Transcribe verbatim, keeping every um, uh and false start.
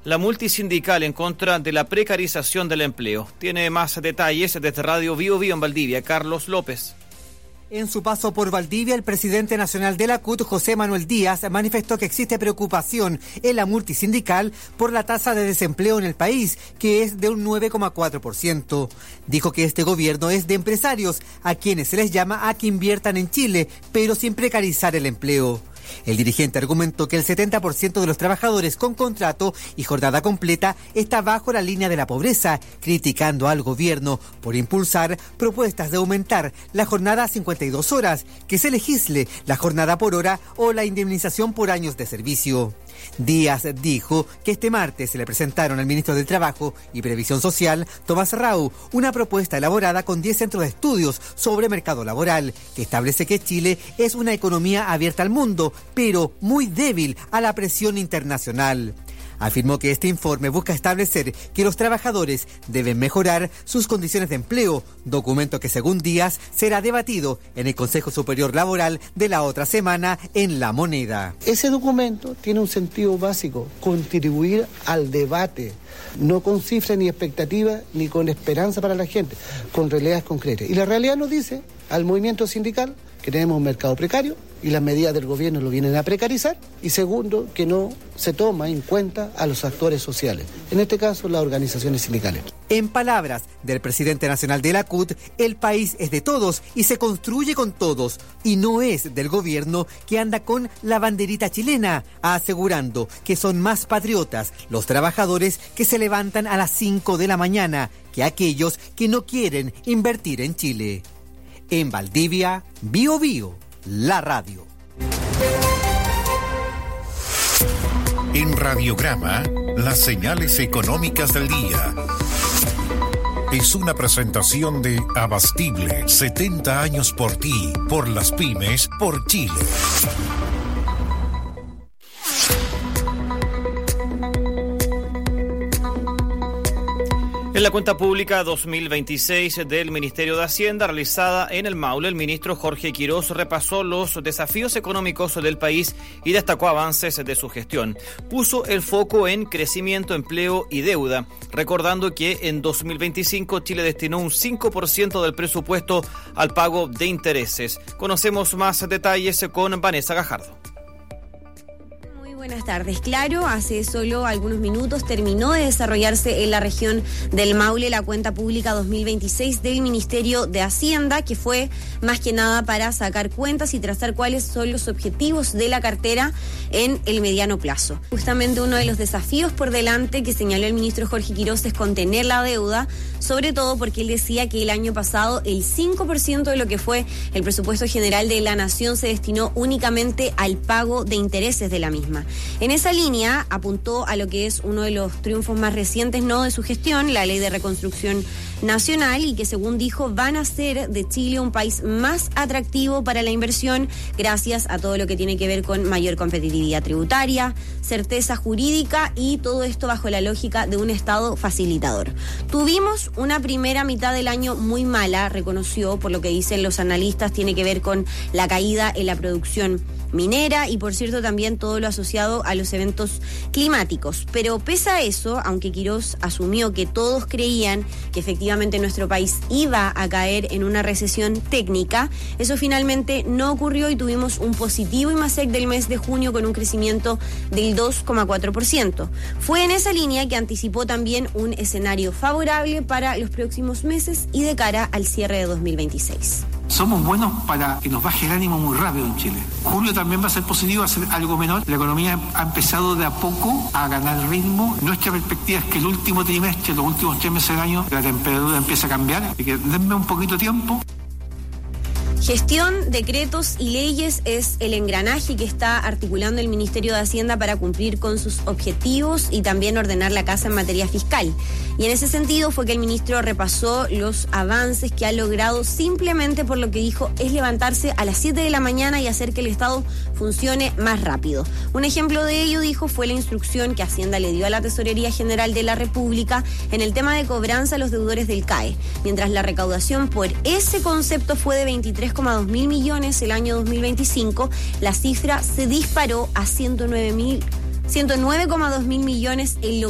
la multisindical en contra de la precarización del empleo. Tiene más detalles desde Radio Bio Bio en Valdivia, Carlos López. En su paso por Valdivia, el presidente nacional de la C U T, José Manuel Díaz, manifestó que existe preocupación en la multisindical por la tasa de desempleo en el país, que es de un nueve coma cuatro por ciento. Dijo que este gobierno es de empresarios, a quienes se les llama a que inviertan en Chile, pero sin precarizar el empleo. El dirigente argumentó que el setenta por ciento de los trabajadores con contrato y jornada completa está bajo la línea de la pobreza, criticando al gobierno por impulsar propuestas de aumentar la jornada a cincuenta y dos horas, que se legisle la jornada por hora o la indemnización por años de servicio. Díaz dijo que este martes se le presentaron al ministro del Trabajo y Previsión Social, Tomás Rau, una propuesta elaborada con diez centros de estudios sobre mercado laboral, que establece que Chile es una economía abierta al mundo, pero muy débil a la presión internacional. Afirmó que este informe busca establecer que los trabajadores deben mejorar sus condiciones de empleo, documento que según Díaz será debatido en el Consejo Superior Laboral de la otra semana en La Moneda. Ese documento tiene un sentido básico: contribuir al debate, no con cifras ni expectativas ni con esperanza para la gente, con realidades concretas. Y la realidad nos dice al movimiento sindical que tenemos un mercado precario y las medidas del gobierno lo vienen a precarizar, y segundo, que no se toma en cuenta a los actores sociales, en este caso las organizaciones sindicales. En palabras del presidente nacional de la C U T, el país es de todos y se construye con todos, y no es del gobierno que anda con la banderita chilena, asegurando que son más patriotas los trabajadores que se levantan a las cinco de la mañana que aquellos que no quieren invertir en Chile. En Valdivia, Bio Bio, la radio. En Radiograma, las señales económicas del día. Es una presentación de Abastible, setenta años por ti, por las pymes, por Chile. En la cuenta pública dos mil veintiséis del Ministerio de Hacienda, realizada en el Maule, el ministro Jorge Quirós repasó los desafíos económicos del país y destacó avances de su gestión. Puso el foco en crecimiento, empleo y deuda, recordando que en dos mil veinticinco Chile destinó un cinco por ciento del presupuesto al pago de intereses. Conocemos más detalles con Vanessa Gajardo. Buenas tardes. Claro, hace solo algunos minutos terminó de desarrollarse en la región del Maule la cuenta pública dos mil veintiséis del Ministerio de Hacienda, que fue más que nada para sacar cuentas y trazar cuáles son los objetivos de la cartera en el mediano plazo. Justamente uno de los desafíos por delante que señaló el ministro Jorge Quirós es contener la deuda, sobre todo porque él decía que el año pasado el cinco por ciento de lo que fue el presupuesto general de la nación se destinó únicamente al pago de intereses de la misma. En esa línea apuntó a lo que es uno de los triunfos más recientes, no de su gestión, la Ley de Reconstrucción Nacional, y que según dijo van a hacer de Chile un país más atractivo para la inversión gracias a todo lo que tiene que ver con mayor competitividad tributaria, certeza jurídica y todo esto bajo la lógica de un Estado facilitador. Tuvimos una primera mitad del año muy mala, reconoció, por lo que dicen los analistas, tiene que ver con la caída en la producción minera y por cierto también todo lo asociado a los eventos climáticos. Pero pese a eso, aunque Quirós asumió que todos creían que efectivamente nuestro país iba a caer en una recesión técnica, eso finalmente no ocurrió y tuvimos un positivo IMASEC del mes de junio con un crecimiento del dos coma cuatro por ciento. Fue en esa línea que anticipó también un escenario favorable para los próximos meses y de cara al cierre de dos mil veintiséis. Somos buenos para que nos baje el ánimo muy rápido en Chile. Julio también va a ser positivo, va a ser algo menor. La economía ha empezado de a poco a ganar ritmo. Nuestra perspectiva es que el último trimestre, los últimos tres meses del año, la temperatura empieza a cambiar. Así que denme un poquito de tiempo. Gestión, decretos y leyes es el engranaje que está articulando el Ministerio de Hacienda para cumplir con sus objetivos y también ordenar la casa en materia fiscal. Y en ese sentido fue que el ministro repasó los avances que ha logrado simplemente por lo que dijo es levantarse a las siete de la mañana y hacer que el Estado funcione más rápido. Un ejemplo de ello, dijo, fue la instrucción que Hacienda le dio a la Tesorería General de la República en el tema de cobranza a los deudores del C A E. Mientras la recaudación por ese concepto fue de veintitrés coma dos mil millones el año dos mil veinticinco, la cifra se disparó a ciento nueve coma dos mil millones en lo